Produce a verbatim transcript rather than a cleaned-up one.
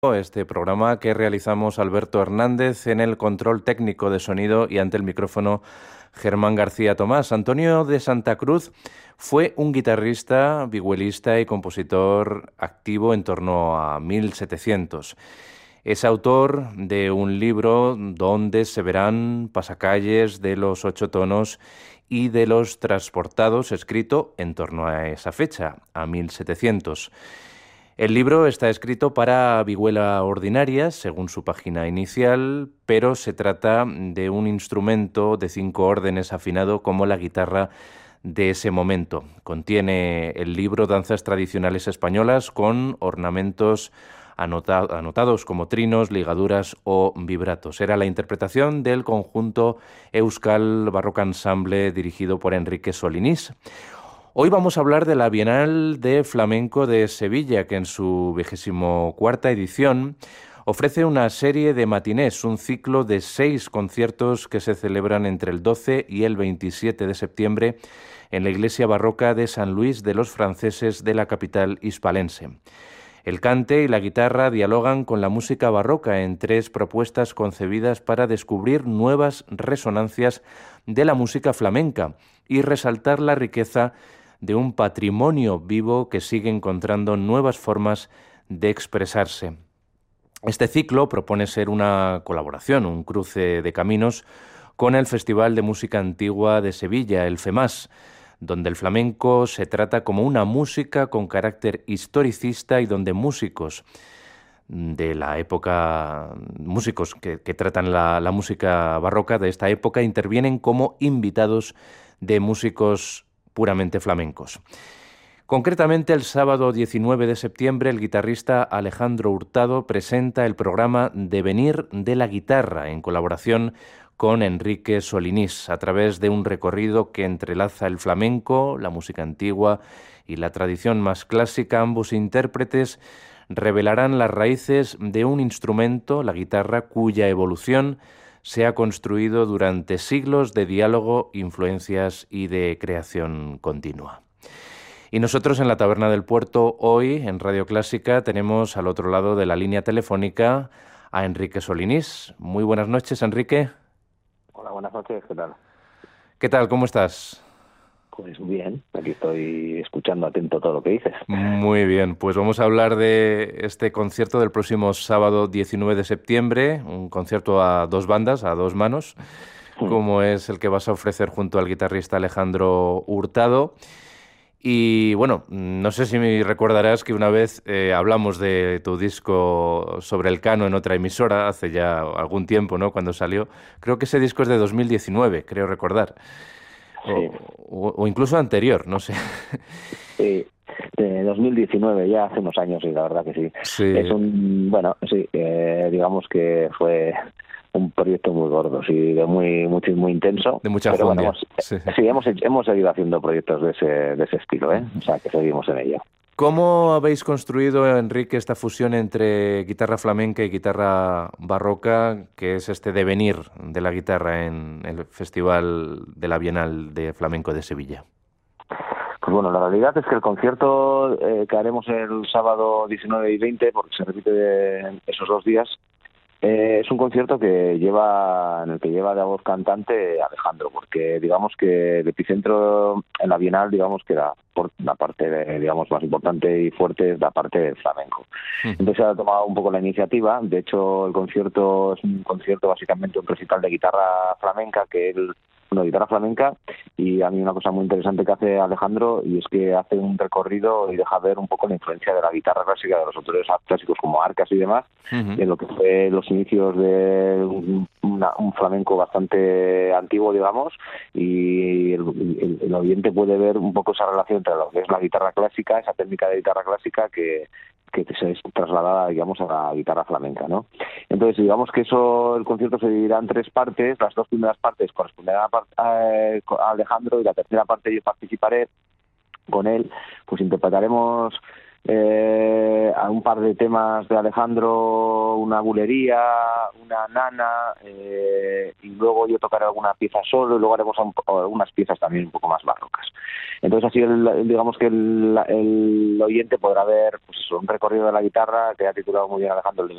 Este programa que realizamos Alberto Hernández en el control técnico de sonido y ante el micrófono Germán García Tomás. Antonio de Santa Cruz fue un guitarrista, vihuelista y compositor activo en torno a mil setecientos. Es autor de un libro donde se verán pasacalles de los ocho tonos y de los transportados, escrito en torno a esa fecha, a mil setecientos. El libro está escrito para vihuela ordinaria, según su página inicial, pero se trata de un instrumento de cinco órdenes afinado como la guitarra de ese momento. Contiene el libro danzas tradicionales españolas con ornamentos anota- anotados como trinos, ligaduras o vibratos. Era la interpretación del conjunto Euskal Barroca Ensemble dirigido por Enrique Solinís. Hoy vamos a hablar de la Bienal de Flamenco de Sevilla, que en su vigésimo cuarta edición ofrece una serie de matinés, un ciclo de seis conciertos que se celebran entre el doce y el veintisiete de septiembre en la iglesia barroca de San Luis de los Franceses de la capital hispalense. El cante y la guitarra dialogan con la música barroca en tres propuestas concebidas para descubrir nuevas resonancias de la música flamenca y resaltar la riqueza de un patrimonio vivo que sigue encontrando nuevas formas de expresarse. Este ciclo propone ser una colaboración, un cruce de caminos con el Festival de Música Antigua de Sevilla, el FEMAS, donde el flamenco se trata como una música con carácter historicista y donde músicos de la época, músicos que, que tratan la, la música barroca de esta época, intervienen como invitados de músicos puramente flamencos. Concretamente, el sábado diecinueve de septiembre, el guitarrista Alejandro Hurtado presenta el programa Devenir de la Guitarra en colaboración con Enrique Solinís, a través de un recorrido que entrelaza el flamenco, la música antigua y la tradición más clásica. Ambos intérpretes revelarán las raíces de un instrumento, la guitarra, cuya evolución se ha construido durante siglos de diálogo, influencias y de creación continua. Y nosotros en la Taberna del Puerto, hoy en Radio Clásica, tenemos al otro lado de la línea telefónica a Enrique Solinís. Muy buenas noches, Enrique. Hola, buenas noches, ¿qué tal? ¿Qué tal? ¿Cómo estás? Pues bien, aquí estoy escuchando atento todo lo que dices. Muy bien, pues vamos a hablar de este concierto del próximo sábado diecinueve de septiembre, un concierto a dos bandas, a dos manos, como es el que vas a ofrecer junto al guitarrista Alejandro Hurtado. Y bueno, no sé si me recordarás que una vez eh, hablamos de tu disco Sobre el Cano en otra emisora, hace ya algún tiempo, ¿no?, cuando salió. Creo que ese disco es de dos mil diecinueve, creo recordar. Sí. O, o, o incluso anterior, no sé. Sí, de dos mil diecinueve, ya hace unos años, sí, la verdad que sí. Sí. Es un, bueno, sí, eh, digamos que fue un proyecto muy gordo, sí, de muy, muy, muy intenso. De mucha pero fundia. Bueno, hemos, sí, sí hemos, hemos seguido haciendo proyectos de ese, de ese estilo, ¿eh? O sea, que seguimos en ello. ¿Cómo habéis construido, Enrique, esta fusión entre guitarra flamenca y guitarra barroca, que es este devenir de la guitarra en el Festival de la Bienal de Flamenco de Sevilla? Pues bueno, la realidad es que el concierto eh, que haremos el sábado diecinueve y veinte, porque se repite esos dos días, eh, es un concierto que lleva, en el que lleva de voz cantante Alejandro, porque digamos que el epicentro en la Bienal, digamos que la, por, la parte de, digamos más importante y fuerte es la parte del flamenco. Entonces se ha tomado un poco la iniciativa. De hecho, el concierto es un concierto básicamente un recital de guitarra flamenca que él Bueno, guitarra flamenca, y a mí una cosa muy interesante que hace Alejandro y es que hace un recorrido y deja ver un poco la influencia de la guitarra clásica, de los autores clásicos como Arcas y demás, uh-huh. en lo que fue los inicios de un, una, un flamenco bastante antiguo, digamos, y el, el, el oyente puede ver un poco esa relación entre lo que es la guitarra clásica, esa técnica de guitarra clásica que que se es trasladada, digamos, a la guitarra flamenca, ¿no? Entonces, digamos que eso, el concierto se dividirá en tres partes. Las dos primeras partes corresponderán a, a Alejandro y la tercera parte yo participaré con él. Pues interpretaremos eh, a un par de temas de Alejandro, una bulería, una nana, eh, y luego yo tocaré alguna pieza solo y luego haremos un, algunas piezas también un poco más barrocas. Entonces así el, el, digamos que el, el oyente podrá ver pues eso, un recorrido de la guitarra que ha titulado muy bien Alejandro el